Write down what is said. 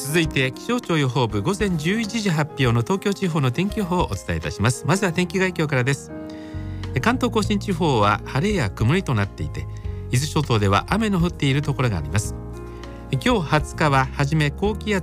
続いて気象庁予報部午前11時発表の東京地方の天気予報をお伝えいたします。まずは天気概況からです。関東甲信地方は晴れや曇りとなっていて、伊豆諸島では雨の降っているところがあります。今日20日ははじめ高気圧